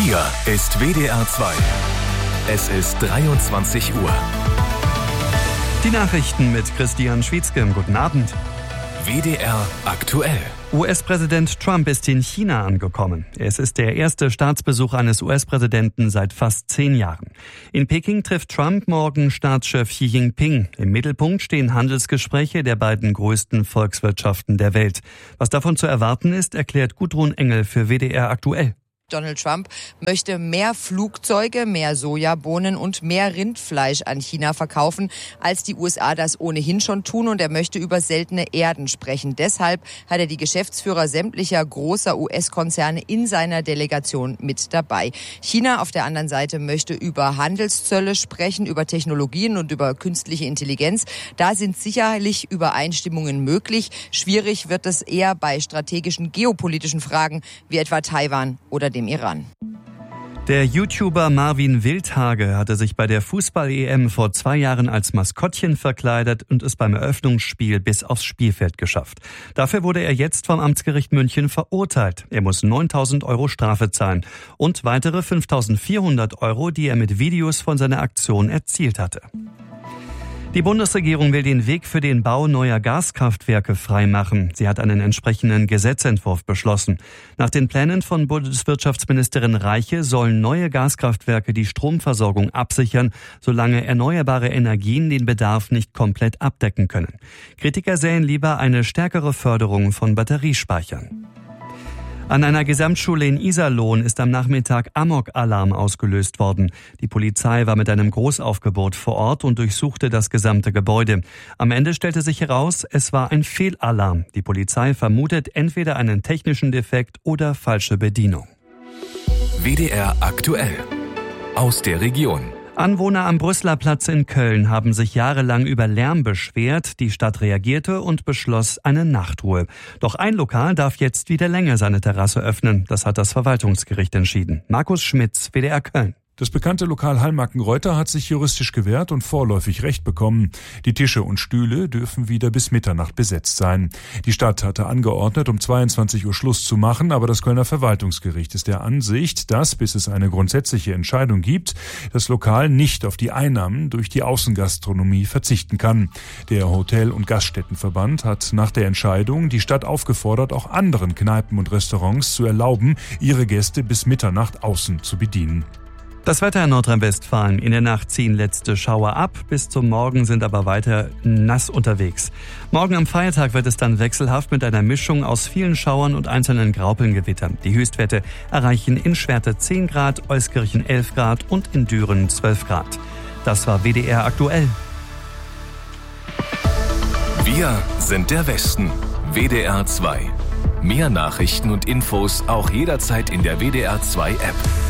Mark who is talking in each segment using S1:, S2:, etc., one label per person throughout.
S1: Hier ist WDR 2. Es ist 23 Uhr.
S2: Die Nachrichten mit Christian Schwietzke. Guten Abend.
S1: WDR aktuell.
S2: US-Präsident Trump ist in China angekommen. Es ist der erste Staatsbesuch eines US-Präsidenten seit fast 10 Jahren. In Peking trifft Trump morgen Staatschef Xi Jinping. Im Mittelpunkt stehen Handelsgespräche der beiden größten Volkswirtschaften der Welt. Was davon zu erwarten ist, erklärt Gudrun Engel für WDR aktuell.
S3: Donald Trump möchte mehr Flugzeuge, mehr Sojabohnen und mehr Rindfleisch an China verkaufen, als die USA das ohnehin schon tun. Und er möchte über seltene Erden sprechen. Deshalb hat er die Geschäftsführer sämtlicher großer US-Konzerne in seiner Delegation mit dabei. China auf der anderen Seite möchte über Handelszölle sprechen, über Technologien und über künstliche Intelligenz. Da sind sicherlich Übereinstimmungen möglich. Schwierig wird es eher bei strategischen geopolitischen Fragen wie etwa Taiwan oder dem Iran.
S2: Der YouTuber Marvin Wildhage hatte sich bei der Fußball-EM vor 2 Jahren als Maskottchen verkleidet und es beim Eröffnungsspiel bis aufs Spielfeld geschafft. Dafür wurde er jetzt vom Amtsgericht München verurteilt. Er muss 9.000 € Strafe zahlen und weitere 5.400 €, die er mit Videos von seiner Aktion erzielt hatte. Die Bundesregierung will den Weg für den Bau neuer Gaskraftwerke freimachen. Sie hat einen entsprechenden Gesetzentwurf beschlossen. Nach den Plänen von Bundeswirtschaftsministerin Reiche sollen neue Gaskraftwerke die Stromversorgung absichern, solange erneuerbare Energien den Bedarf nicht komplett abdecken können. Kritiker sähen lieber eine stärkere Förderung von Batteriespeichern. An einer Gesamtschule in Iserlohn ist am Nachmittag Amok-Alarm ausgelöst worden. Die Polizei war mit einem Großaufgebot vor Ort und durchsuchte das gesamte Gebäude. Am Ende stellte sich heraus, es war ein Fehlalarm. Die Polizei vermutet entweder einen technischen Defekt oder falsche Bedienung.
S1: WDR aktuell. Aus der Region.
S2: Anwohner am Brüsseler Platz in Köln haben sich jahrelang über Lärm beschwert. Die Stadt reagierte und beschloss eine Nachtruhe. Doch ein Lokal darf jetzt wieder länger seine Terrasse öffnen. Das hat das Verwaltungsgericht entschieden. Markus Schmitz, WDR Köln.
S4: Das bekannte Lokal Hallmarkenreuter hat sich juristisch gewehrt und vorläufig Recht bekommen. Die Tische und Stühle dürfen wieder bis Mitternacht besetzt sein. Die Stadt hatte angeordnet, um 22 Uhr Schluss zu machen, aber das Kölner Verwaltungsgericht ist der Ansicht, dass, bis es eine grundsätzliche Entscheidung gibt, das Lokal nicht auf die Einnahmen durch die Außengastronomie verzichten kann. Der Hotel- und Gaststättenverband hat nach der Entscheidung die Stadt aufgefordert, auch anderen Kneipen und Restaurants zu erlauben, ihre Gäste bis Mitternacht außen zu bedienen.
S2: Das Wetter in Nordrhein-Westfalen. In der Nacht ziehen letzte Schauer ab. Bis zum Morgen sind aber weiter nass unterwegs. Morgen am Feiertag wird es dann wechselhaft mit einer Mischung aus vielen Schauern und einzelnen Graupelgewittern. Die Höchstwerte erreichen in Schwerte 10 Grad, Euskirchen 11 Grad und in Düren 12 Grad. Das war WDR aktuell.
S1: Wir sind der Westen. WDR 2. Mehr Nachrichten und Infos auch jederzeit in der WDR 2 App.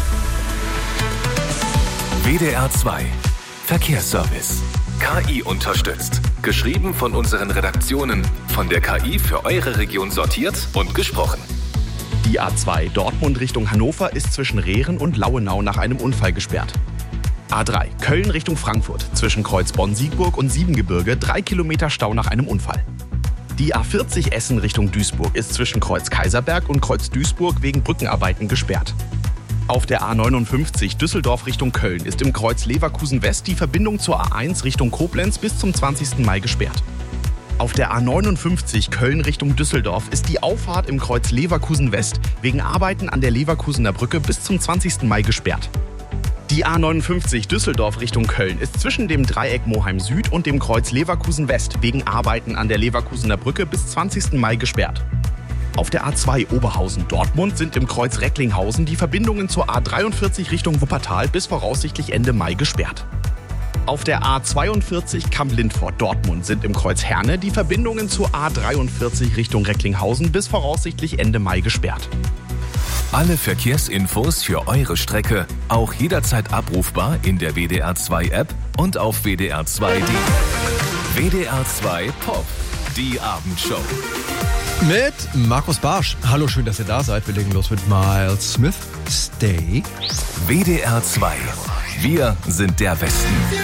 S1: WDR 2. Verkehrsservice. KI unterstützt. Geschrieben von unseren Redaktionen. Von der KI für eure Region sortiert und gesprochen.
S5: Die A2 Dortmund Richtung Hannover ist zwischen Rehren und Lauenau nach einem Unfall gesperrt. A3 Köln Richtung Frankfurt zwischen Kreuz Bonn-Siegburg und Siebengebirge 3 Kilometer Stau nach einem Unfall. Die A40 Essen Richtung Duisburg ist zwischen Kreuz Kaiserberg und Kreuz Duisburg wegen Brückenarbeiten gesperrt. Auf der A59 Düsseldorf Richtung Köln ist im Kreuz Leverkusen West die Verbindung zur A1 Richtung Koblenz bis zum 20. Mai gesperrt. Auf der A59 Köln Richtung Düsseldorf ist die Auffahrt im Kreuz Leverkusen West wegen Arbeiten an der Leverkusener Brücke bis zum 20. Mai gesperrt. Die A59 Düsseldorf Richtung Köln ist zwischen dem Dreieck Moheim Süd und dem Kreuz Leverkusen West wegen Arbeiten an der Leverkusener Brücke bis 20. Mai gesperrt. Auf der A2 Oberhausen-Dortmund sind im Kreuz Recklinghausen die Verbindungen zur A43 Richtung Wuppertal bis voraussichtlich Ende Mai gesperrt. Auf der A42 Kamp-Lindfort-Dortmund sind im Kreuz Herne die Verbindungen zur A43 Richtung Recklinghausen bis voraussichtlich Ende Mai gesperrt.
S1: Alle Verkehrsinfos für eure Strecke auch jederzeit abrufbar in der WDR 2 App und auf WDR2.de. WDR 2 Pop, die Abendshow.
S6: Mit Markus Barsch. Hallo, schön, dass ihr da seid. Wir legen los mit Miles Smith. Stay.
S1: WDR 2. Wir sind der Westen.